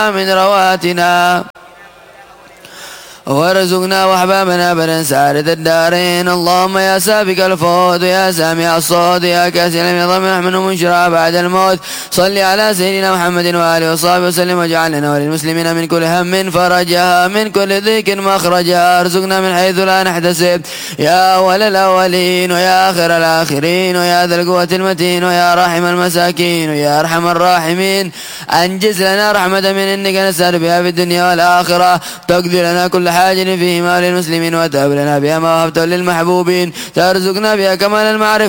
من رواتنا وارزقنا واحبابنا بدن سعادة الدارين. اللهم يا سابق الفوت ويا سامع الصوت يا كاسل العظام نحن منشرا بعد الموت صل على سيدنا محمد وآله وصحبه وسلم واجعلنا وللمسلمين من كل هم فرجها من كل ضيق مخرجها. ارزقنا من حيث لا نحتسب يا أول الأولين ويا آخر الآخرين ويا ذا القوة المتين ويا راحم المساكين ويا أرحم الراحمين. أنجز لنا رحمة من إنك نسأل بها في الدنيا والآخرة تقضي لنا كل حاجة فيهما للمسلمين وتهب لنا بها ما وهبته للمحبوبين ترزقنا بها كمال المعرفة